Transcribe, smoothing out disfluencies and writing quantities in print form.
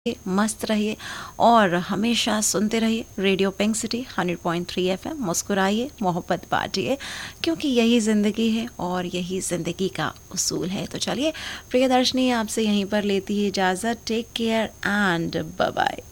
मस्त रहिए और हमेशा सुनते रहिए रेडियो पिंक सिटी 100.3 एफएम। मुस्कुराइए, मोहब्बत बांटिए, क्योंकि यही ज़िंदगी है और यही ज़िंदगी का उसूल है। तो चलिए, प्रियदर्शनी आपसे यहीं पर लेती है इजाज़त। Take care and bye bye.